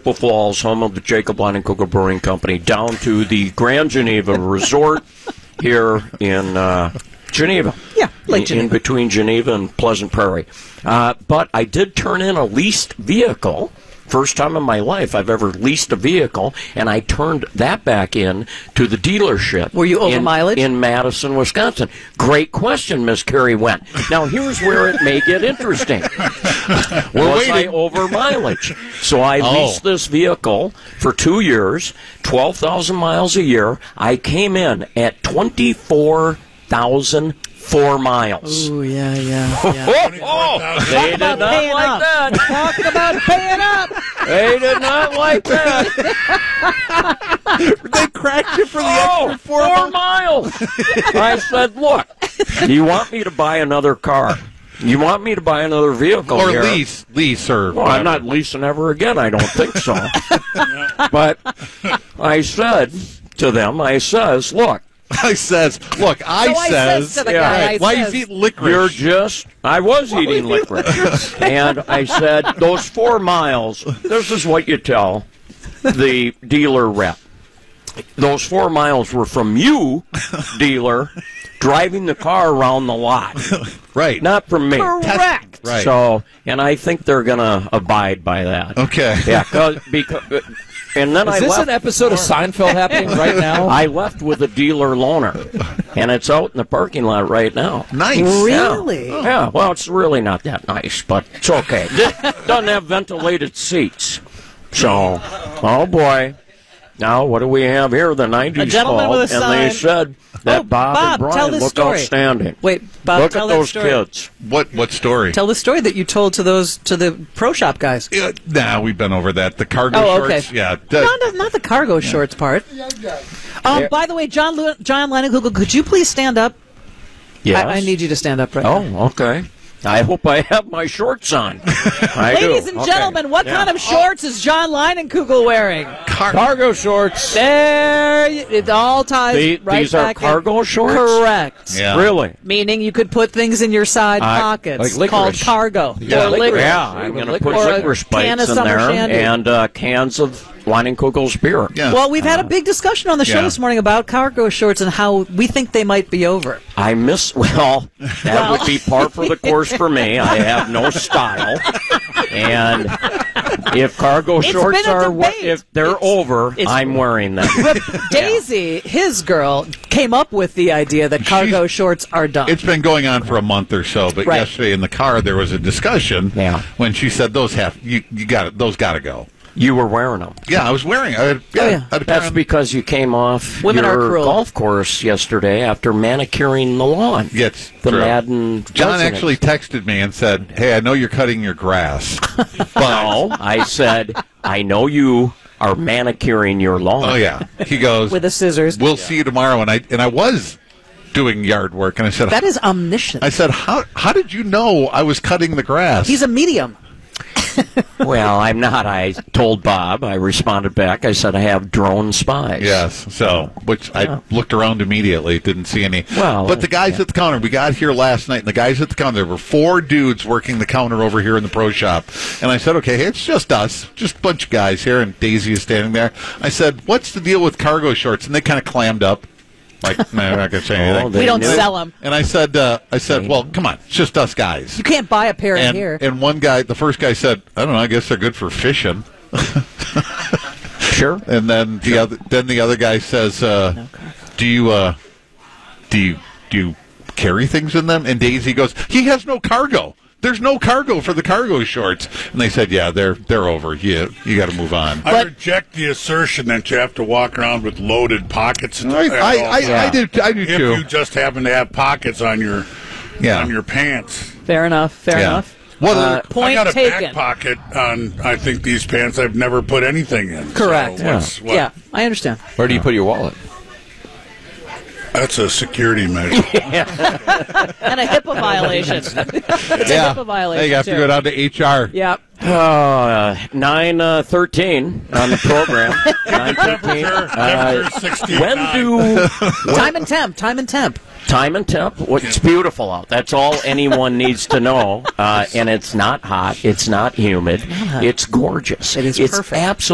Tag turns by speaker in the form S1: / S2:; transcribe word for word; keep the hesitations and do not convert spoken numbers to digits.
S1: Chippewa Falls, home of the Jacob Leinenkugel Brewing Company, down to the Grand Geneva Resort here in uh, Geneva.
S2: Yeah, Lake
S1: in,
S2: Geneva.
S1: in between Geneva and Pleasant Prairie. Uh, but I did turn in a leased vehicle. First time in my life I've ever leased a vehicle, and I turned that back in to the dealership.
S2: Were you over
S1: in,
S2: mileage?
S1: In Madison, Wisconsin. Great question, Miss Carrie Went. Now, here's where it may get interesting.
S3: We're
S1: Was
S3: waiting.
S1: I over mileage? So I
S3: Oh.
S1: leased this vehicle for two years, twelve thousand miles a year. I came in at twenty-four thousand four miles.
S2: Ooh, yeah, yeah, yeah.
S1: Oh, oh, they did not
S2: paying
S1: like
S2: up.
S1: that.
S2: Talking about paying up.
S1: They did not like that.
S3: They cracked you for the
S1: Oh,
S3: extra four,
S1: four miles. I said, look, you want me to buy another car? You want me to buy another vehicle
S3: or
S1: here?
S3: lease, lease, or
S1: Well, I'm not leasing ever again. I don't think so. But I said to them, I says, look,
S3: I says, look, I
S2: So I
S3: says,
S2: says to the
S1: yeah,
S2: guy,
S3: right,
S2: I
S3: why
S2: says,
S3: is he licorice?
S1: you're just, I was eating licorice. And I said, those four miles, this is what you tell the dealer rep. Those four miles were from you, dealer, driving the car around the lot.
S3: right.
S1: Not from me.
S2: correct.
S3: Right.
S1: So, and I think they're going to abide by that.
S3: Okay.
S1: Yeah, 'cause- because, and then
S4: Is
S1: I
S4: this
S1: left.
S4: an episode of Seinfeld happening right now?
S1: I left with a dealer loaner, and it's out in the parking lot right now.
S3: Nice.
S2: Really?
S1: Yeah. Yeah, well, it's really not that nice, but it's okay. It doesn't have ventilated seats. So, oh boy. Now, what do we have here? The nineties
S2: A gentleman
S1: called,
S2: with a
S1: and they
S2: sign.
S1: said that
S2: Oh,
S1: Bob,
S2: Bob,
S1: and Brian
S2: tell this
S1: look
S2: story.
S1: outstanding.
S2: Wait, Bob,
S1: look
S2: tell
S1: at
S2: that
S1: those
S2: story.
S1: kids.
S3: What what story?
S2: Tell the story that you told to those to the pro shop guys.
S3: Uh, nah, we've been over that. The cargo
S2: Oh, okay.
S3: shorts. Yeah. that-
S2: Not, the- not the cargo shorts part. Um,
S1: Yeah.
S2: by the way, John Lu- John Leinenkugel, could you please stand up?
S1: Yes.
S2: I, I need you to stand up right now.
S1: Oh, okay. I hope I have my shorts on. I
S2: Ladies
S1: do.
S2: and
S1: Okay.
S2: gentlemen, what
S1: Yeah.
S2: kind of shorts is John Leinenkugel wearing?
S3: car-
S1: Cargo shorts.
S2: There, you- it all ties
S1: The-
S2: right
S1: these are
S2: back in.
S1: cargo shorts?
S2: Correct.
S3: Yeah.
S1: Really?
S2: Meaning you could put things in your side
S1: I-
S2: pockets
S4: like
S2: called
S4: licorice.
S2: cargo.
S4: Yeah,
S2: or
S4: licorice.
S2: licorice.
S1: Yeah, I'm going to put
S2: Or a
S1: licorice
S2: can
S1: bites
S2: of
S1: in there
S2: summer shandy.
S1: and uh, cans of Leinenkugel's beer.
S3: Yeah.
S2: Well, we've had a big discussion on the show
S3: Yeah.
S2: this morning about cargo shorts and how we think they might be over.
S1: I miss, well, that
S2: Well.
S1: would be par for the course for me. I have no style. And if cargo
S2: It's
S1: shorts
S2: been a
S1: are, wa-
S2: debate.
S1: if they're
S2: It's-
S1: over,
S2: it's-
S1: I'm wearing them.
S2: But Daisy, his girl, came up with the idea that cargo shorts are done.
S3: It's been going on for a month or so, but
S2: Right.
S3: yesterday in the car there was a discussion.
S1: Yeah.
S3: When she said those have you you got it those got to go.
S1: You were wearing them.
S3: Yeah, I was wearing. I had, yeah,
S2: Oh, yeah.
S3: I had a pair
S1: That's
S3: on-
S1: because you came off
S2: Women are
S1: your
S2: cruel.
S1: golf course yesterday after manicuring the lawn.
S3: Yes,
S1: The
S3: true.
S1: Madden.
S3: John
S1: residents.
S3: actually texted me and said, "Hey, I know you're cutting your grass." but,
S1: No, I said, I know you are manicuring your lawn.
S3: Oh yeah. He goes,
S2: with the scissors.
S3: "We'll see you tomorrow." And I and I was doing yard work, and I said,
S2: That is omniscient.
S3: I said, "How how did you know I was cutting the grass?"
S2: He's a medium.
S1: Well, I'm not. I told Bob. I responded back. I said, I have drone spies.
S3: Yes, so, which
S1: Yeah.
S3: I looked around immediately, didn't see any.
S1: Well,
S3: but the guys
S1: yeah.
S3: at the counter, we got here last night, and the guys at the counter, there were four dudes working the counter over here in the pro shop. And I said, okay, it's just us, just a bunch of guys here, and Daisy is standing there. I said, what's the deal with cargo shorts? And they kind of clammed up. Like, no, I'm not going to say anything.
S1: Oh, they
S2: We don't
S1: knew.
S2: sell them.
S3: And I said, uh, I said, well, come on, it's just us guys.
S2: You can't buy a pair in
S3: And,
S2: here.
S3: and one guy, the first guy said, I don't know, I guess they're good for fishing.
S1: Sure.
S3: And then the other, then the other guy says, uh, "Do you, uh, do you, do you carry things in them?" And Daisy goes, "He has no cargo. There's no cargo for the cargo shorts." And they said, "Yeah, they're they're over. You you got to move on."
S5: I
S2: But-
S5: reject the assertion that you have to walk around with loaded pockets. And
S3: I,
S5: at
S3: I,
S5: all
S3: I,
S5: times.
S3: I do I do
S5: If
S3: too.
S5: you just happen to have pockets on your
S3: Yeah.
S5: on your pants.
S2: Fair enough. Fair
S3: Yeah.
S2: enough.
S3: What?
S1: Uh,
S3: other-
S2: Point
S5: I got a
S2: taken.
S5: back pocket on. I think these pants. I've never put anything in.
S2: Correct.
S5: So what's- what-
S2: Yeah, I understand.
S4: Where do you put your wallet?
S5: That's a security measure.
S2: And a HIPAA violation. It's a
S3: yeah.
S2: HIPAA violation.
S3: Hey, you have to
S2: too.
S3: go down to H R.
S2: Yeah.
S1: Uh, nine uh, thirteen on the program. nine thirteen.
S5: Temperature, temperature sixty-nine.
S1: When do
S2: Time and temp. Time and temp.
S1: time and temp? Well, it's beautiful out. That's all anyone needs to know. Uh, and it's not hot. It's not humid. It's gorgeous.
S2: It is
S1: it's
S2: perfect.
S1: absolutely.